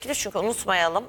Çünkü unutmayalım,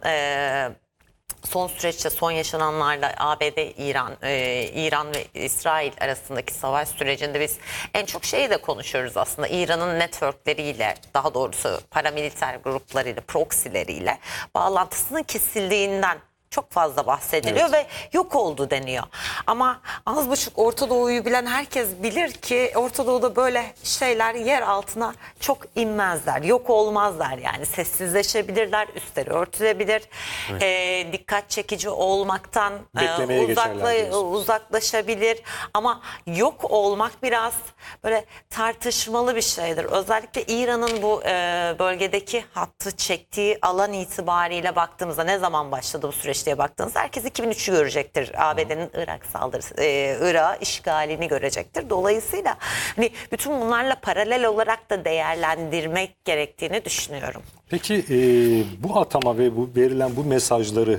son süreçte son yaşananlarla ABD, İran ve İsrail arasındaki savaş sürecinde biz en çok şeyi de konuşuyoruz aslında. İran'ın networkleriyle, daha doğrusu paramiliter gruplarıyla, proxyleriyle bağlantısının kesildiğinden çok fazla bahsediliyor, Evet. ve yok oldu deniyor. Ama az buçuk Orta Doğu'yu bilen herkes bilir ki Orta Doğu'da böyle şeyler yer altına çok inmezler. Yok olmazlar yani. Sessizleşebilirler, üstleri örtülebilir. Dikkat çekici olmaktan Beklemeye geçerler diyorsun. uzaklaşabilir. Ama yok olmak biraz böyle tartışmalı bir şeydir. Özellikle İran'ın bu bölgedeki hattı çektiği alan itibariyle baktığımızda, ne zaman başladı bu süreç diye baktığınızda herkes 2003'ü görecektir. ABD'nin Irak saldırısı, Irak işgalini görecektir. Dolayısıyla hani bütün bunlarla paralel olarak da değerlendirmek gerektiğini düşünüyorum. Peki bu atama ve bu verilen bu mesajları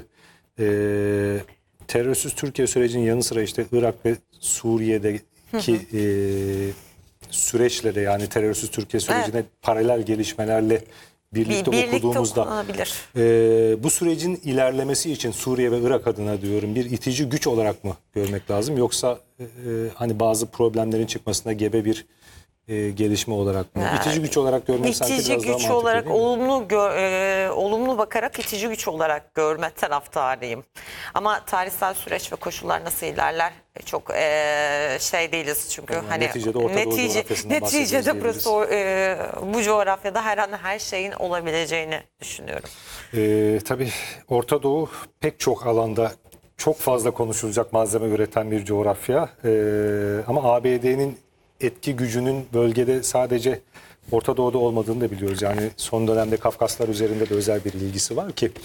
terörsüz Türkiye sürecinin yanı sıra işte Irak ve Suriye'deki süreçle de, yani terörsüz Türkiye sürecine paralel gelişmelerle birlikte okuduğumuzda okunabilir. Bu sürecin ilerlemesi için Suriye ve Irak adına diyorum, bir itici güç olarak mı görmek lazım, yoksa hani bazı problemlerin çıkmasına gebe bir gelişme olarak mı? İtici güç olarak görmek sanki biraz daha İtici güç mantıklı olarak, değil mi? olumlu bakarak itici güç olarak görme taraftarıyım. Ama tarihsel süreç ve koşullar nasıl ilerler çok şey değiliz çünkü Yani hani neticede Orta Doğu coğrafyasından bahsediyoruz neticede burası bu coğrafyada her an her şeyin olabileceğini düşünüyorum. Tabii Orta Doğu pek çok alanda çok fazla konuşulacak malzeme üreten bir coğrafya. Ama ABD'nin etki gücünün bölgede sadece Orta Doğu'da olmadığını da biliyoruz. Yani son dönemde Kafkaslar üzerinde de özel bir ilgisi var ki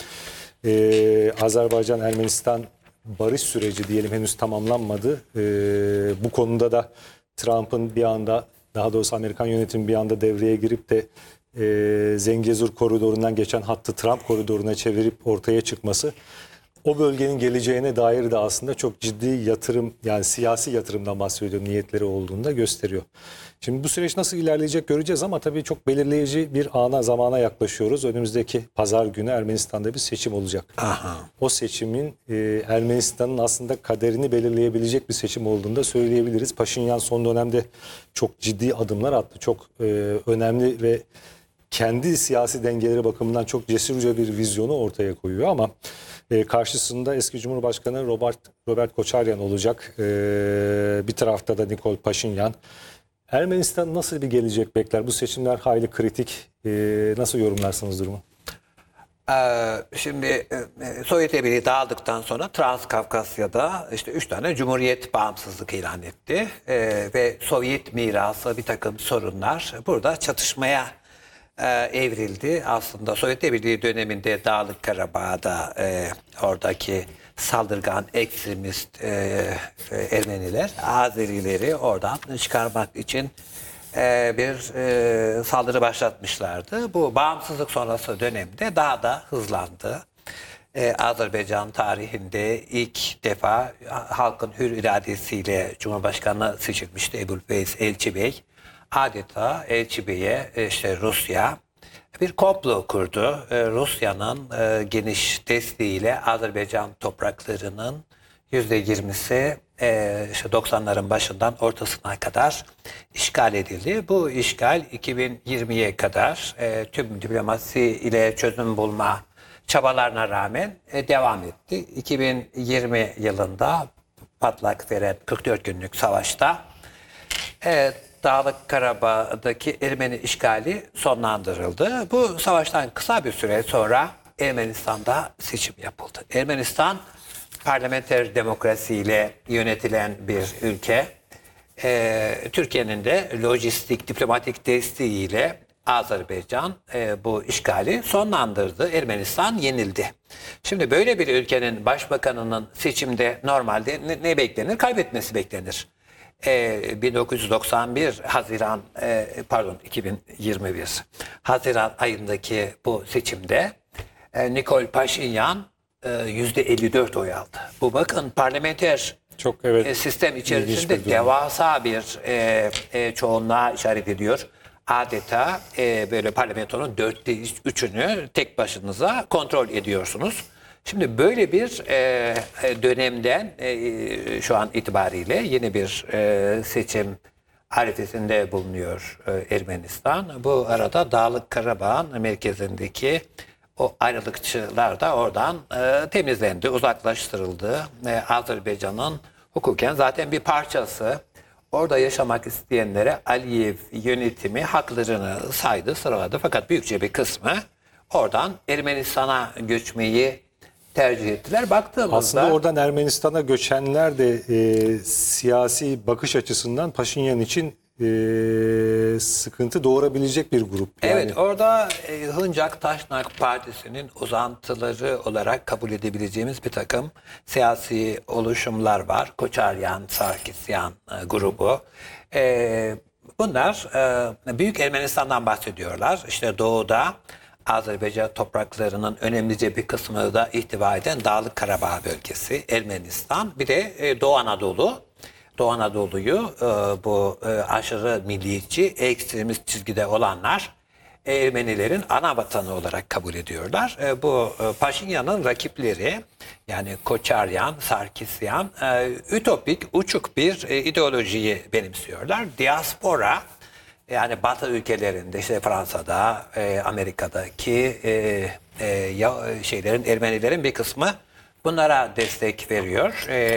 Azerbaycan-Ermenistan barış süreci diyelim henüz tamamlanmadı. Bu konuda da Trump'ın bir anda, daha doğrusu Amerikan yönetimi bir anda devreye girip de Zengezur koridorundan geçen hattı Trump koridoruna çevirip ortaya çıkması, o bölgenin geleceğine dair de aslında çok ciddi yatırım, yani siyasi yatırımdan bahsediyorum, niyetleri olduğunu da gösteriyor. Şimdi bu süreç nasıl ilerleyecek göreceğiz ama tabii çok belirleyici bir zamana yaklaşıyoruz. Önümüzdeki pazar günü Ermenistan'da bir seçim olacak. Aha. O seçimin Ermenistan'ın aslında kaderini belirleyebilecek bir seçim olduğunu da söyleyebiliriz. Paşinyan son dönemde çok ciddi adımlar attı. Çok önemli ve kendi siyasi dengeleri bakımından çok cesurca bir vizyonu ortaya koyuyor ama karşısında eski Cumhurbaşkanı Robert Koçaryan olacak. Bir tarafta da Nikol Paşinyan. Ermenistan nasıl bir gelecek bekler? Bu seçimler hayli kritik. Nasıl yorumlarsınız durumu? Şimdi Sovyet Birliği dağıldıktan sonra Transkafkasya'da işte 3 tane cumhuriyet bağımsızlık ilan etti. Ve Sovyet mirası bir takım sorunlar burada çatışmaya evrildi. Aslında Sovyet Birliği döneminde Dağlık Karabağ'da oradaki saldırgan ekstremist Ermeniler Azerileri oradan çıkarmak için bir saldırı başlatmışlardı. Bu bağımsızlık sonrası dönemde daha da hızlandı. Azerbaycan tarihinde ilk defa halkın hür iradesiyle Cumhurbaşkanı seçilmişti Ebu'l-Feyz Elçibey. Adeta Elçibey'e işte Rusya bir komplo kurdu. Rusya'nın geniş desteğiyle Azerbaycan topraklarının %20'si işte 90'ların başından ortasına kadar işgal edildi. Bu işgal 2020'ye kadar tüm diplomasi ile çözüm bulma çabalarına rağmen devam etti. 2020 yılında patlak veren 44 günlük savaşta Dağlık Karabağ'daki Ermeni işgali sonlandırıldı. Bu savaştan kısa bir süre sonra Ermenistan'da seçim yapıldı. Ermenistan parlamenter demokrasiyle yönetilen bir ülke. Türkiye'nin de lojistik, diplomatik desteğiyle Azerbaycan bu işgali sonlandırdı. Ermenistan yenildi. Şimdi böyle bir ülkenin başbakanının seçimde normalde ne beklenir? Kaybetmesi beklenir. 1991 Haziran 2021 Haziran ayındaki bu seçimde Nikol Paşinyan %54 oy aldı. Bu bakın parlamenter Çok sistem içerisinde devasa bir çoğunluğa işaret ediyor. adeta böyle parlamentonun 3'ünü tek başınıza kontrol ediyorsunuz. Şimdi böyle bir dönemden şu an itibariyle yeni bir seçim arifesinde bulunuyor Ermenistan. Bu arada Dağlık Karabağ'ın merkezindeki o ayrılıkçılar da oradan temizlendi, uzaklaştırıldı. Azerbaycan'ın hukuken zaten bir parçası. Orada yaşamak isteyenlere Aliyev yönetimi haklarını saydı, sıraladı. Fakat büyükçe bir kısmı oradan Ermenistan'a göçmeyi tercih ettiler. Baktığımızda Aslında oradan Ermenistan'a göçenler de siyasi bakış açısından Paşinyan için sıkıntı doğurabilecek bir grup. Yani, evet, orada Hıncak Taşnak Partisi'nin uzantıları olarak kabul edebileceğimiz bir takım siyasi oluşumlar var. Koçaryan, Sarkisyan grubu. Bunlar Büyük Ermenistan'dan bahsediyorlar. İşte doğuda Azerbaycan topraklarının önemlice bir kısmını da ihtiva eden Dağlık Karabağ bölgesi, Ermenistan. Bir de Doğu Anadolu. Doğu Anadolu'yu bu aşırı milliyetçi, ekstremist çizgide olanlar Ermenilerin ana vatanı olarak kabul ediyorlar. Bu Paşinyan'ın rakipleri, yani Koçaryan, Sarkisyan, ütopik, uçuk bir ideolojiyi benimsiyorlar. Diaspora, yani Batı ülkelerinde, işte Fransa'da, Amerika'daki Ermenilerin bir kısmı bunlara destek veriyor.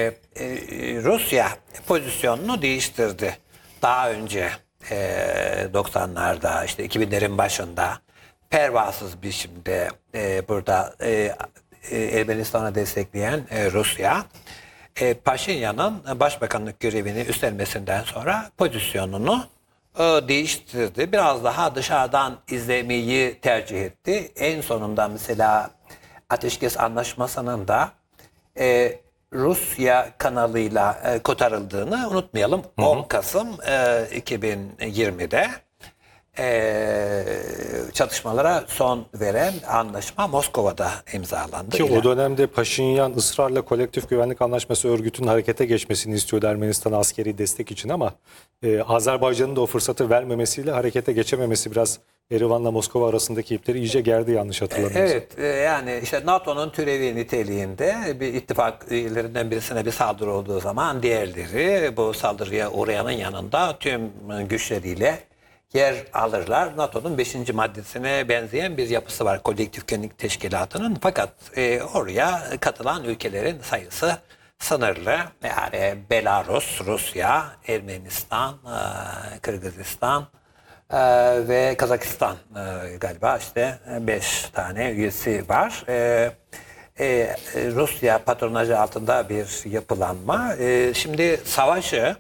Rusya pozisyonunu değiştirdi. Daha önce 90'larda, işte 2000'lerin başında pervasız biçimde burada Ermenistan'a destekleyen Rusya, Paşinyan'ın başbakanlık görevini üstlenmesinden sonra pozisyonunu değiştirdi. Biraz daha dışarıdan izlemeyi tercih etti. En sonunda mesela Ateşkes Anlaşması'nın da Rusya kanalıyla kotarıldığını unutmayalım. 10 Kasım 2020'de çatışmalara son veren anlaşma Moskova'da imzalandı. Ki o dönemde Paşinyan ısrarla Kolektif Güvenlik Anlaşması örgütünün harekete geçmesini istiyordu Ermenistan'a askeri destek için ama Azerbaycan'ın da o fırsatı vermemesiyle harekete geçememesi biraz Erivan'la Moskova arasındaki ipleri iyice gerdi, yanlış hatırlamıyorsam. Evet, yani işte NATO'nun türevi niteliğinde bir ittifak üyelerinden birisine bir saldırı olduğu zaman diğerleri bu saldırıya uğrayanın yanında tüm güçleriyle yer alırlar. NATO'nun 5. maddesine benzeyen bir yapısı var Kolektif Güvenlik Teşkilatı'nın. Fakat oraya katılan ülkelerin sayısı sınırlı. Yani Belarus, Rusya, Ermenistan, Kırgızistan ve Kazakistan galiba işte 5 tane üyesi var. Rusya patronajı altında bir yapılanma. Şimdi savaşı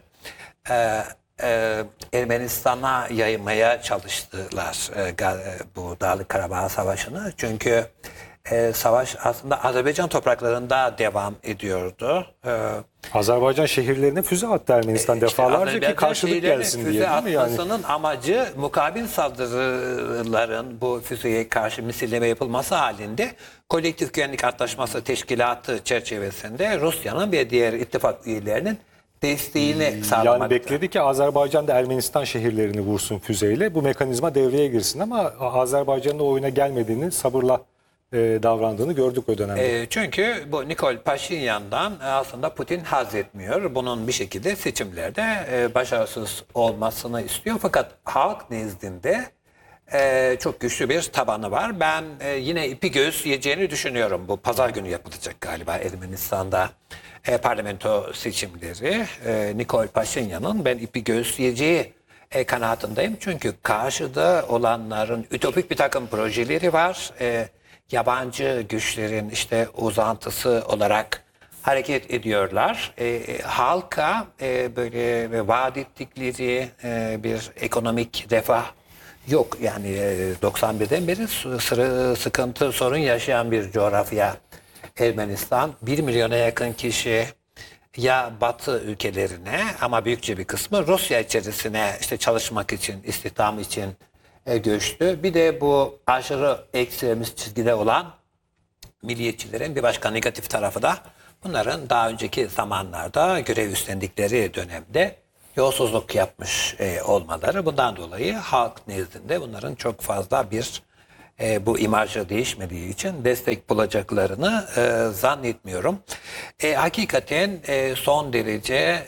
Ermenistan'a yaymaya çalıştılar bu Dağlık Karabağ Savaşı'nı. Çünkü savaş aslında Azerbaycan topraklarında devam ediyordu. Azerbaycan şehirlerine füze attı Ermenistan defalarca ki Azerbaycan karşılık şehirlerine gelsin diye, füze değil mi? Yani atmasının amacı mukabil saldırıların bu füzeye karşı misilleme yapılması halinde Kolektif Güvenlik Antlaşması Teşkilatı çerçevesinde Rusya'nın ve diğer ittifak üyelerinin desteğini sağlamak. yani bekledi ki Azerbaycan da Ermenistan şehirlerini vursun füzeyle. Bu mekanizma devreye girsin ama Azerbaycan'ın o oyuna gelmediğini, sabırla davrandığını gördük o dönemde. Çünkü bu Nikol Paşinyan'dan aslında Putin haz etmiyor. Bunun bir şekilde seçimlerde başarısız olmasını istiyor. Fakat halk nezdinde çok güçlü bir tabanı var. Ben yine ipi göz yiyeceğini düşünüyorum. Bu pazar günü yapılacak galiba Ermenistan'da parlamento seçimleri. Nikol Paşinyan'ın ben ipi göz yiyeceği kanaatindeyim. Çünkü karşıda olanların ütopik bir takım projeleri var. Yabancı güçlerin işte uzantısı olarak hareket ediyorlar. Halka böyle vaat ettikleri bir ekonomik refah yok. Yani 91'den beri sıkıntı, sorun yaşayan bir coğrafya Ermenistan. 1 milyona yakın kişi ya Batı ülkelerine ama büyükçe bir kısmı Rusya içerisine işte çalışmak için, istihdam için göçtü. Bir de bu aşırı ekstremist çizgide olan milliyetçilerin bir başka negatif tarafı da bunların daha önceki zamanlarda görev üstlendikleri dönemde yolsuzluk yapmış olmaları. Bundan dolayı halk nezdinde bunların çok fazla bir bu imajı değişmediği için destek bulacaklarını zannetmiyorum. Hakikaten son derece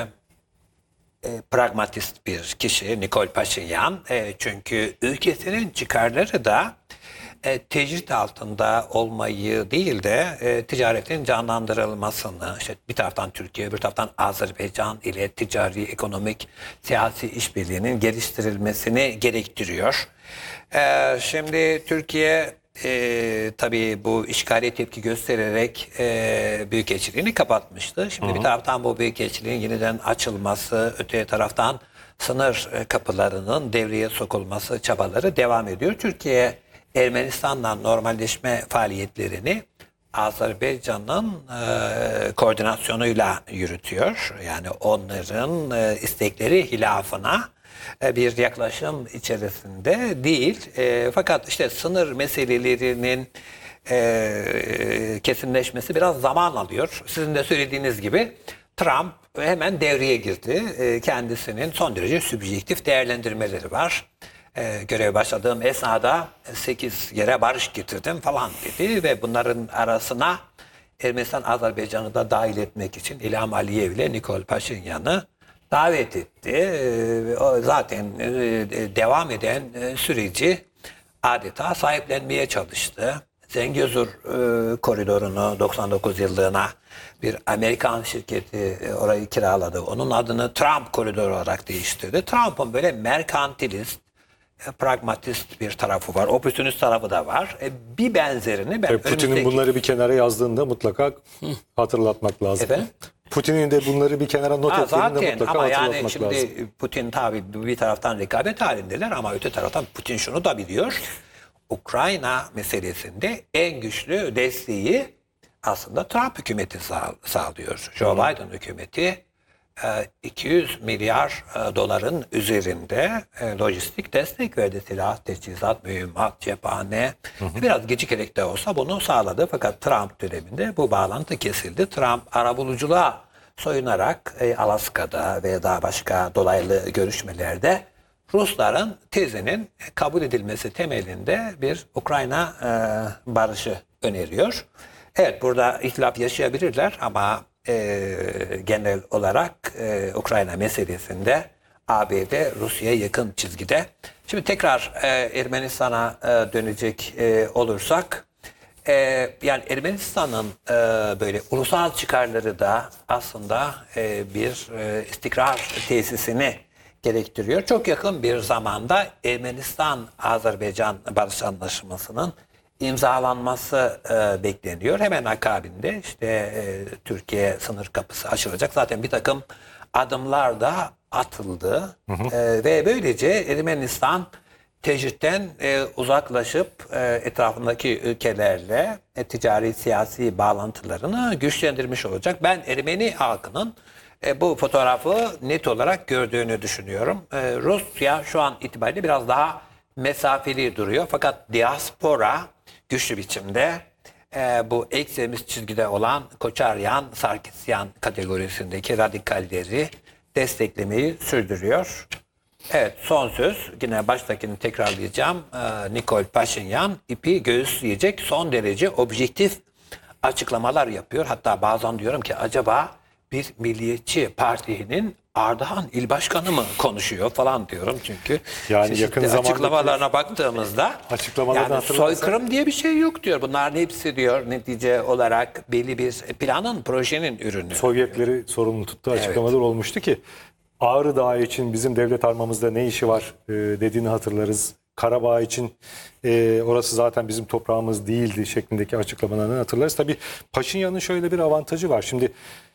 pragmatist bir kişi Nikol Paşinyan. Çünkü ülkesinin çıkarları da tecrit altında olmayı değil de ticaretin canlandırılmasını, işte bir taraftan Türkiye, bir taraftan Azerbaycan ile ticari, ekonomik, siyasi işbirliğinin geliştirilmesini gerektiriyor. Şimdi Türkiye tabii bu işgale tepki göstererek büyükelçiliğini kapatmıştı. Şimdi bir taraftan bu büyükelçiliğin yeniden açılması, öte taraftan sınır kapılarının devreye sokulması çabaları devam ediyor. Türkiye Ermenistan'la normalleşme faaliyetlerini Azerbaycan'ın koordinasyonuyla yürütüyor. Yani onların istekleri hilafına bir yaklaşım içerisinde değil. Fakat işte sınır meselelerinin kesinleşmesi biraz zaman alıyor. Sizin de söylediğiniz gibi Trump hemen devreye girdi. Kendisinin son derece sübjektif değerlendirmeleri var. Göreve başladığım esnada 8 yere barış getirdim falan dedi ve bunların arasına Ermenistan Azerbaycan'ı da dahil etmek için İlham Aliyev ile Nikol Paşinyan'ı davet etti. O zaten devam eden süreci adeta sahiplenmeye çalıştı. Zengezur koridorunu 99 yıllığına bir Amerikan şirketi orayı kiraladı. Onun adını Trump koridoru olarak değiştirdi. Trump'ın böyle merkantilist, pragmatist bir tarafı var. Opportunist tarafı da var. Bir benzerini ben Putin'in bunları bir kenara yazdığında mutlaka hatırlatmak lazım. Efendim? Putin'in de bunları bir kenara not ettiğinde zaten mutlaka ama hatırlatmak yani şimdi lazım. Putin tabii bir taraftan rekabet halindeler ama öte taraftan Putin şunu da biliyor. Ukrayna meselesinde en güçlü desteği aslında Trump hükümeti sağlıyor. Joe Biden hükümeti 200 milyar doların üzerinde lojistik destek verdi. Silah, teçhizat, mühimmat, cephane. Biraz gecikerek de olsa bunu sağladı. Fakat Trump döneminde bu bağlantı kesildi. Trump arabuluculuğa soyunarak Alaska'da ve daha başka dolaylı görüşmelerde Rusların tezinin kabul edilmesi temelinde bir Ukrayna barışı öneriyor. Evet, burada ihtilaf yaşayabilirler ama genel olarak Ukrayna meselesinde ABD Rusya'ya yakın çizgide. Şimdi tekrar Ermenistan'a dönecek olursak yani Ermenistan'ın böyle ulusal çıkarları da aslında bir istikrar tesisini gerektiriyor. Çok yakın bir zamanda Ermenistan-Azerbaycan barış anlaşmasının imzalanması bekleniyor. Hemen akabinde işte Türkiye sınır kapısı açılacak. Zaten bir takım adımlar da atıldı. Ve böylece Ermenistan tecritten uzaklaşıp etrafındaki ülkelerle ticari siyasi bağlantılarını güçlendirmiş olacak. Ben Ermeni halkının bu fotoğrafı net olarak gördüğünü düşünüyorum. Rusya şu an itibariyle biraz daha mesafeli duruyor. Fakat diaspora güçlü biçimde bu ekstremist çizgide olan Koçaryan, Sarkisyan kategorisindeki radikalleri desteklemeyi sürdürüyor. Evet, son söz yine baştakini tekrarlayacağım. Nikol Paşinyan ipi göğüsleyecek son derece objektif açıklamalar yapıyor. Hatta bazen diyorum ki acaba bir milliyetçi partinin Ardahan İl Başkanı mı konuşuyor falan diyorum çünkü Yani yakın zamanda açıklamalarına baktığımızda açıklamalarını yani hatırlarsan- soykırım diye bir şey yok diyor. Bunların hepsi diyor netice olarak belli bir planın, projenin ürünü. Sovyetleri sorumlu tuttuğu açıklamalar olmuştu ki Ağrı Dağı için bizim devlet armamızda ne işi var dediğini hatırlarız. Karabağ için orası zaten bizim toprağımız değildi şeklindeki açıklamalarını hatırlarız. Tabii Paşinyan'ın şöyle bir avantajı var. Şimdi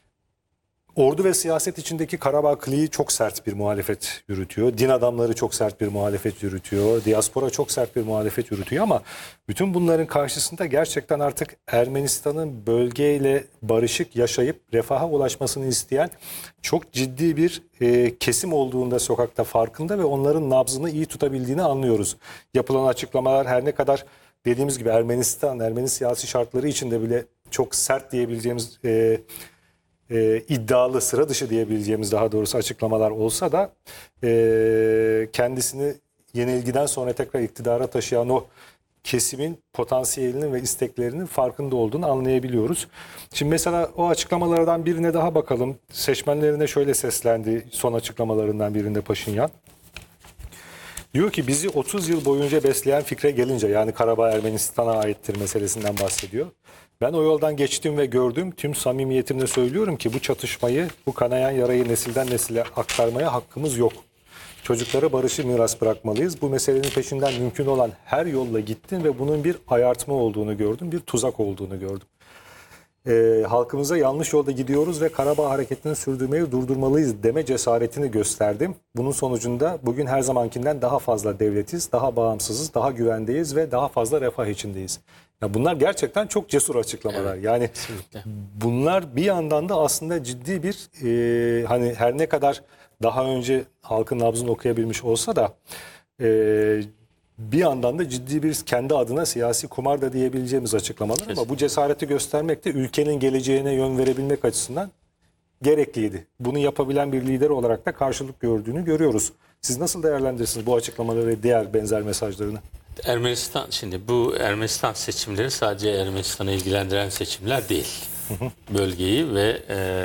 ordu ve siyaset içindeki Karabağ kliği çok sert bir muhalefet yürütüyor. Din adamları çok sert bir muhalefet yürütüyor. Diaspora çok sert bir muhalefet yürütüyor ama bütün bunların karşısında gerçekten artık Ermenistan'ın bölgeyle barışık yaşayıp refaha ulaşmasını isteyen çok ciddi bir kesim olduğunda sokakta farkında ve onların nabzını iyi tutabildiğini anlıyoruz. Yapılan açıklamalar her ne kadar dediğimiz gibi Ermeni siyasi şartları içinde bile çok sert diyebileceğimiz iddialı, sıra dışı diyebileceğimiz daha doğrusu açıklamalar olsa da kendisini yenilgiden sonra tekrar iktidara taşıyan o kesimin potansiyelinin ve isteklerinin farkında olduğunu anlayabiliyoruz. Şimdi mesela o açıklamalardan birine daha bakalım. Seçmenlerine şöyle seslendi son açıklamalarından birinde Paşinyan. Diyor ki bizi 30 yıl boyunca besleyen fikre gelince, yani Karabağ Ermenistan'a aittir meselesinden bahsediyor. Ben o yoldan geçtim ve gördüm, tüm samimiyetimle söylüyorum ki bu çatışmayı, bu kanayan yarayı nesilden nesile aktarmaya hakkımız yok. Çocuklara barışı miras bırakmalıyız. Bu meselenin peşinden mümkün olan her yolla gittim ve bunun bir ayartma olduğunu gördüm, bir tuzak olduğunu gördüm. Halkımıza yanlış yolda gidiyoruz ve Karabağ hareketini sürdürmeyi durdurmalıyız deme cesaretini gösterdim. Bunun sonucunda bugün her zamankinden daha fazla devletiz, daha bağımsızız, daha güvendeyiz ve daha fazla refah içindeyiz. Ya bunlar gerçekten çok cesur açıklamalar. Evet, yani kesinlikle. bunlar bir yandan da aslında ciddi bir hani her ne kadar daha önce halkın nabzını okuyabilmiş olsa da bir yandan da ciddi bir kendi adına siyasi kumar da diyebileceğimiz açıklamalar, ama bu cesareti göstermek de ülkenin geleceğine yön verebilmek açısından gerekliydi. Bunu yapabilen bir lider olarak da karşılık gördüğünü görüyoruz. Siz nasıl değerlendirirsiniz bu açıklamaları ve diğer benzer mesajlarını? Ermenistan, şimdi bu Ermenistan seçimleri sadece Ermenistan'ı ilgilendiren seçimler değil. Bölgeyi ve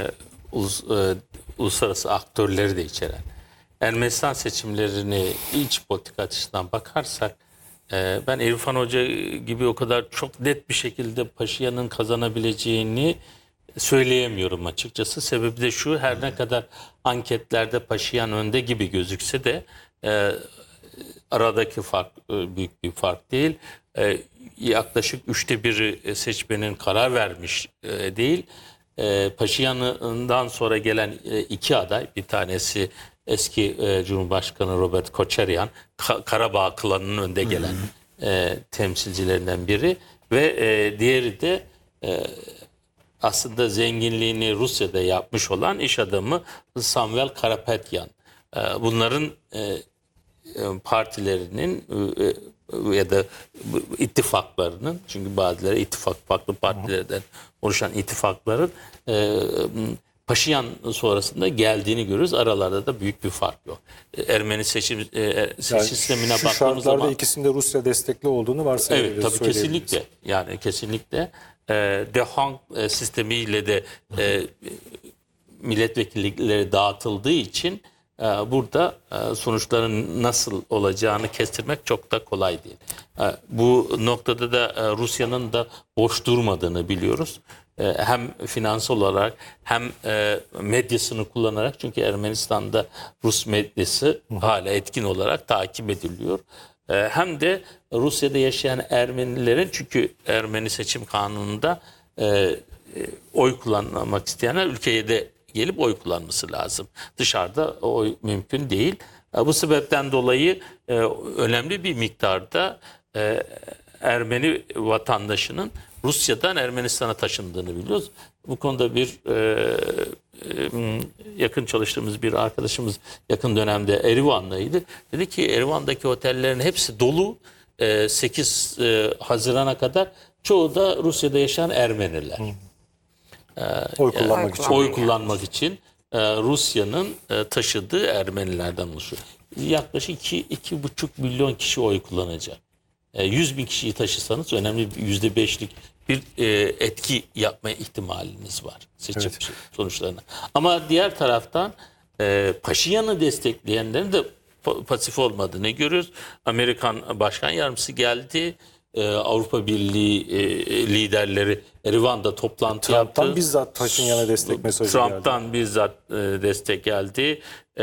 uluslararası aktörleri de içeren. Ermenistan seçimlerini iç politika açısından bakarsak ben İrfan Hoca gibi o kadar çok net bir şekilde Paşinyan'ın kazanabileceğini söyleyemiyorum açıkçası. Sebebi de şu: her ne kadar anketlerde Paşinyan önde gibi gözükse de aradaki fark büyük bir fark değil. Yaklaşık 1/3 seçmenin karar vermiş değil. Paşinyan'dan sonra gelen iki aday, bir tanesi eski Cumhurbaşkanı Robert Koçaryan, Karabağ klanının önde gelen temsilcilerinden biri ve diğeri de aslında zenginliğini Rusya'da yapmış olan iş adamı Samuel Karapetyan. Bunların partilerinin ya da ittifaklarının, çünkü bazıları ittifak, farklı partilerden oluşan ittifakların Paşinyan sonrasında geldiğini görürüz. Aralarda da büyük bir fark yok. Ermeni seçim sistemine şu baktığımız şartlarda zaman ikisinde Rusya destekli olduğunu varsayabiliriz. evet, tabii kesinlikle. Yani kesinlikle Dehong sistemiyle de milletvekillikleri dağıtıldığı için burada sonuçların nasıl olacağını kestirmek çok da kolay değil. Bu noktada da Rusya'nın da boş durmadığını biliyoruz. Hem finansal olarak hem medyasını kullanarak, çünkü Ermenistan'da Rus medyası hala etkin olarak takip ediliyor. Hem de Rusya'da yaşayan Ermenilerin, çünkü Ermeni seçim kanununda oy kullanmak isteyenler ülkeye de gelip oy kullanması lazım. Dışarıda oy mümkün değil. Bu sebepten dolayı önemli bir miktarda Ermeni vatandaşının Rusya'dan Ermenistan'a taşındığını biliyoruz. Bu konuda bir yakın çalıştığımız bir arkadaşımız yakın dönemde Erivan'daydı. Dedi ki Erivan'daki otellerin hepsi dolu. 8 Haziran'a kadar çoğu da Rusya'da yaşayan Ermeniler. Oy kullanmak için Rusya'nın taşıdığı Ermenilerden oluşuyor. Yaklaşık 2,5 milyon kişi oy kullanacak. 100 bin kişiyi taşısanız önemli %5'lik bir etki yapma ihtimaliniz var seçim sonuçlarına. Ama diğer taraftan Paşinyan'ı destekleyenlerin de pasif olmadığını görüyoruz. Amerikan Başkan Yardımcısı geldi. Avrupa Birliği liderleri Erivan'da toplantı yaptı. Trump'tan bizzat Paşinyan'a destek mesajı geldi. Trump'tan bizzat destek geldi.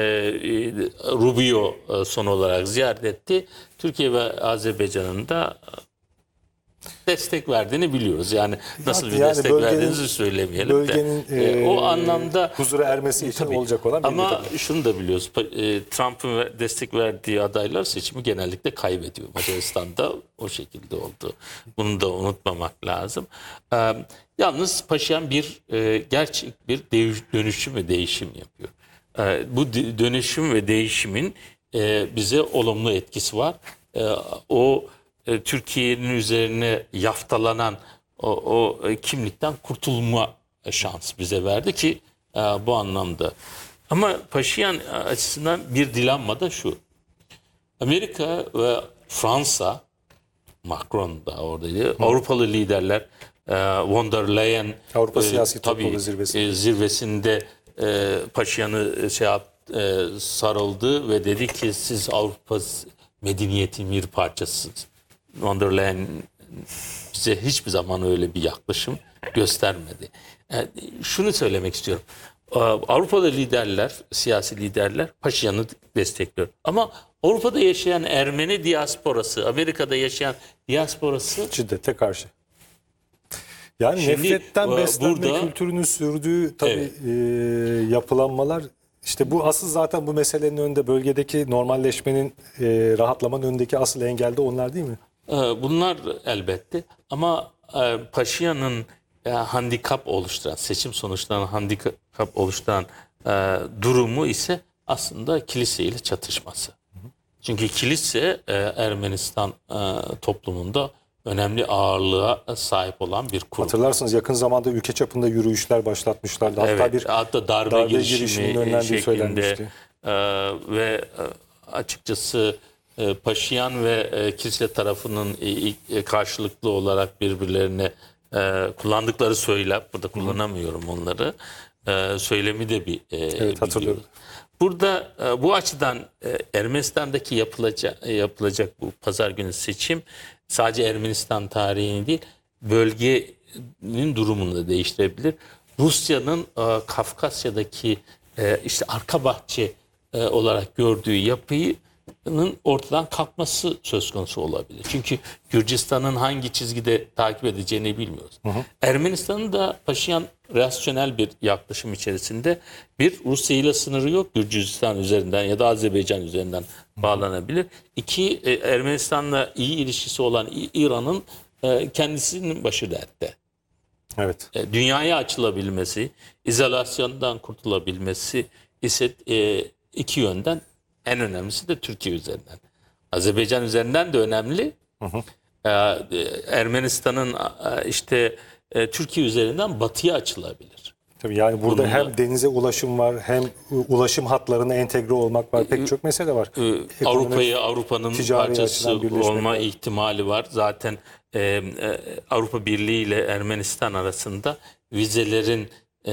Rubio son olarak ziyaret etti. Türkiye ve Azerbaycan'ın da destek verdiğini biliyoruz. Yani nasıl bir destek verdiğinizi söylemeyelim bölgenin, de. O anlamda huzura ermesi için olacak olan bir ama şunu da biliyoruz. Trump'ın destek verdiği adaylar seçimi genellikle kaybediyor. Macaristan'da o şekilde oldu. Bunu da unutmamak lazım. Yalnız Paşinyan gerçek bir dönüşüm ve değişim yapıyor. Bu dönüşüm ve değişimin bize olumlu etkisi var. Türkiye'nin üzerine yaftalanan o kimlikten kurtulma şansı bize verdi ki bu anlamda. Ama Paşinyan açısından bir dilemma da şu. Amerika ve Fransa, Macron da oradaydı. Avrupalı liderler, von der Leyen Avrupa Siyasi tabii, Topluluğu zirvesi. zirvesinde Paşinyan'ı sarıldı ve dedi ki siz Avrupa medeniyetin bir parçasısınız. Von der Leyen bize hiçbir zaman öyle bir yaklaşım göstermedi. Şunu söylemek istiyorum. Avrupa'da liderler, siyasi liderler Paşinyan'ı destekliyor. Ama Avrupa'da yaşayan Ermeni diasporası, Amerika'da yaşayan diasporası Şiddete karşı. Yani Şimdi, nefretten beslenme burada- kültürünün sürdüğü tabii yapılanmalar, işte bu asıl zaten bu meselenin önünde, bölgedeki normalleşmenin, rahatlamanın önündeki asıl engel de onlar değil mi? bunlar elbette. Ama Paşinyan'ın handikap oluşturan, seçim sonuçlarına handikap oluşturan durumu ise aslında kilise ile çatışması. Çünkü kilise Ermenistan toplumunda önemli ağırlığa sahip olan bir kurum. Hatırlarsınız yakın zamanda ülke çapında yürüyüşler başlatmışlardı. Hatta Evet, bir hatta darbe darbe girişimi girişiminin önlendiği şeklinde söylenmişti. Ve açıkçası Paşinyan ve kilise tarafının karşılıklı olarak birbirlerine kullandıkları söylem, burada kullanamıyorum onları, söylemi de bir Evet, hatırlıyorum. biliyorum. Burada bu açıdan Ermenistan'daki yapılacak bu pazar günü seçim sadece Ermenistan tarihini değil, bölgenin durumunu da değiştirebilir. Rusya'nın Kafkasya'daki işte arka bahçe olarak gördüğü yapının ortadan kalkması söz konusu olabilir. Çünkü Gürcistan'ın hangi çizgide takip edeceğini bilmiyoruz. Ermenistan'ın da Paşinyan rasyonel bir yaklaşım içerisinde, bir, Rusya ile sınırı yok. Gürcistan üzerinden ya da Azerbaycan üzerinden bağlanabilir. İki, Ermenistan'la iyi ilişkisi olan İran'ın kendisinin başı dertte. Evet. Dünyaya açılabilmesi, izolasyondan kurtulabilmesi ise iki yönden, en önemlisi de Türkiye üzerinden. Azerbaycan üzerinden de önemli. Ermenistan'ın işte Türkiye üzerinden batıya açılabilir. Tabii yani burada Bununla- hem denize ulaşım var, hem ulaşım hatlarına entegre olmak var. Pek çok mesele var. Ekonomik, Avrupa'nın ticari parçası açıdan birleşmek olma var. ihtimali var. Zaten Avrupa Birliği ile Ermenistan arasında vizelerin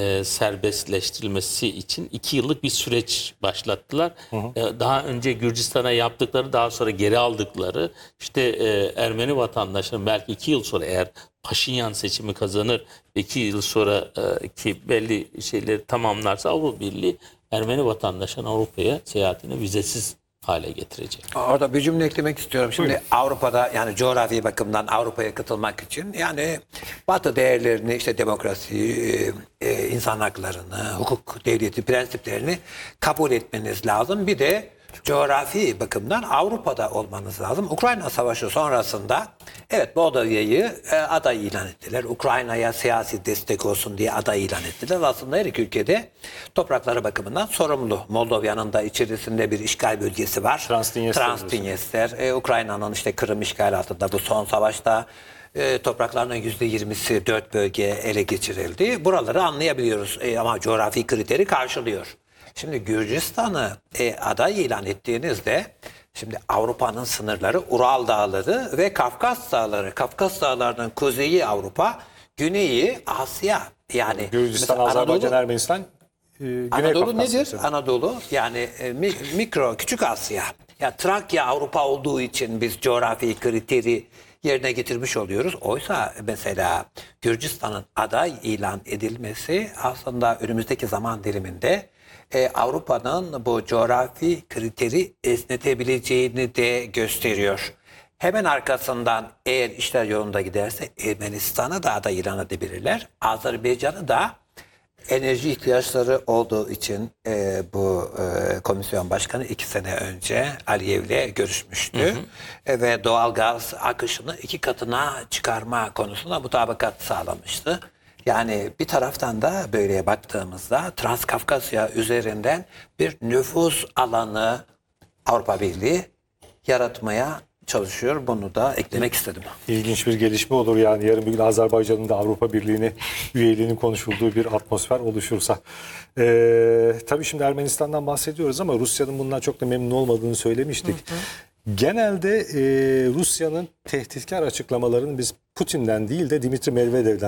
serbestleştirilmesi için 2 yıllık bir süreç başlattılar. Daha önce Gürcistan'a yaptıkları, daha sonra geri aldıkları, işte Ermeni vatandaşların belki 2 yıl sonra, eğer Paşinyan seçimi kazanır, 2 yıl sonra ki belli şeyleri tamamlarsa, Avrupa Birliği Ermeni vatandaşların Avrupa'ya seyahatini vizesiz hale getirecek. Orada bir cümle eklemek istiyorum. Şimdi Avrupa'da, yani coğrafi bakımdan Avrupa'ya katılmak için, yani Batı değerlerini, işte demokrasi, insan haklarını, hukuk devleti prensiplerini kabul etmeniz lazım. Bir de coğrafi bakımdan Avrupa'da olmanız lazım. Ukrayna Savaşı sonrasında evet, Moldova'yı aday ilan ettiler. Ukrayna'ya siyasi destek olsun diye aday ilan ettiler. Aslında her iki ülkede toprakları bakımından sorumlu. Moldova'nın da içerisinde bir işgal bölgesi var. Transdniester. Ukrayna'nın işte Kırım işgali altında bu son savaşta topraklarının %20'si 4 bölge ele geçirildi. Buraları anlayabiliyoruz ama coğrafi kriteri karşılıyor. Şimdi Gürcistan'ı aday ilan ettiğinizde, şimdi Avrupa'nın sınırları Ural Dağları ve Kafkas Dağları. Kafkas Dağları'nın kuzeyi Avrupa, güneyi Asya. Yani Gürcistan, mesela Azerbaycan, Ermenistan, Güney Anadolu Kafkasya nedir? mesela. Anadolu yani mikro, küçük Asya. Ya Trakya Avrupa olduğu için biz coğrafi kriteri yerine getirmiş oluyoruz. Oysa mesela Gürcistan'ın aday ilan edilmesi aslında önümüzdeki zaman diliminde Avrupa'nın bu coğrafi kriteri esnetebileceğini de gösteriyor. Hemen arkasından eğer işler yolunda giderse Ermenistan'ı da aday ilan edebilirler. Azerbaycan'ı da, enerji ihtiyaçları olduğu için bu komisyon başkanı 2 sene önce Aliyev'le görüşmüştü. Ve doğal gaz akışını 2 katına çıkarma konusunda mutabakat sağlamıştı. Yani bir taraftan da böyle baktığımızda Transkafkasya üzerinden bir nüfus alanı Avrupa Birliği yaratmaya çalışıyor. Bunu da eklemek istedim. İlginç bir gelişme olur yani yarın bir gün Azerbaycan'ın da Avrupa Birliği'ne üyeliğinin konuşulduğu bir atmosfer oluşursa. Tabii şimdi Ermenistan'dan bahsediyoruz ama Rusya'nın bundan çok da memnun olmadığını söylemiştik. Genelde Rusya'nın tehditkar açıklamalarını biz Putin'den değil de Dimitri Medvedev'den